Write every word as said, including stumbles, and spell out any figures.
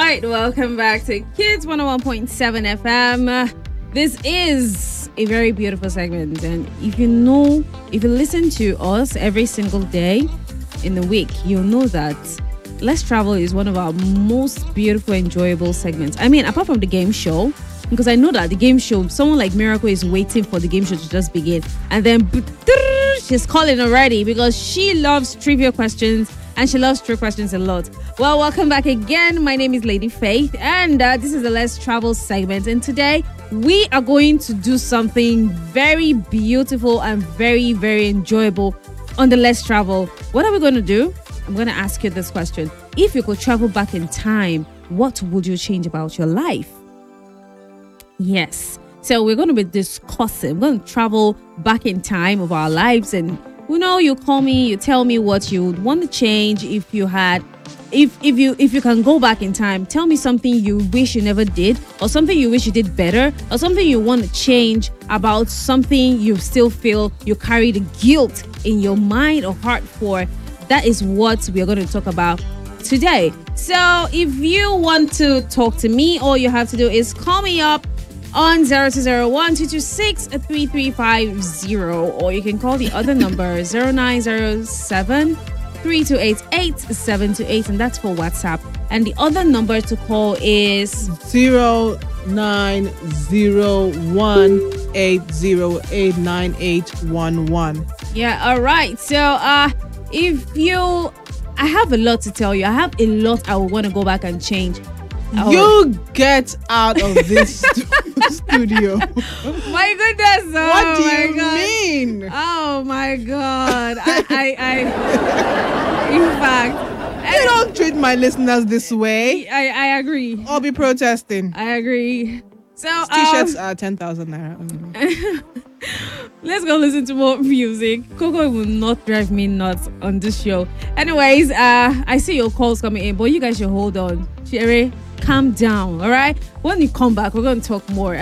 right, welcome back to Kids one oh one point seven F M. Uh, This is a very beautiful segment, and if you know, if you listen to us every single day in the week, you'll know that Let's Travel is one of our most beautiful, enjoyable segments. I mean, apart from the game show, because I know that the game show, someone like Miracle is waiting for the game show to just begin, and then she's calling already because she loves trivia questions and she loves true questions a lot. Well, welcome back again. My name is Lady Faith, and uh, this is the Let's Travel segment. And today we are going to do something very beautiful and very, very enjoyable on the Let's Travel. What are we going to do? I'm going to ask you this question. If you could travel back in time, what would you change about your life? Yes. So we're going to be discussing. We're going to travel back in time of our lives, and you know, you call me, you tell me what you would want to change if you had, if if you if you can go back in time. Tell me something you wish you never did, or something you wish you did better, or something you want to change about something you still feel you carry the guilt in your mind or heart for. That is what we are going to talk about today. So if you want to talk to me, all you have to do is call me up on zero two zero one two two six three three five zero, or you can call the other number zero nine zero seven three two eight eight seven two eight, and that's for WhatsApp. And the other number to call is zero nine zero one eight zero eight nine eight one one. Yeah, all right. So uh if you I have a lot to tell you. I have a lot I would want to go back and change. Oh. You get out of this stu- studio. My goodness. Oh, what do my you God. mean? Oh my God. I, I, I, in fact. You don't treat my listeners this way. I, I agree. I'll be protesting. I agree. So T-shirts um, are ten thousand naira. Let's go listen to more music. Coco will not drive me nuts on this show. Anyways, uh, I see your calls coming in, but you guys should hold on. Sherry, calm down, all right? When you come back, we're going to talk more.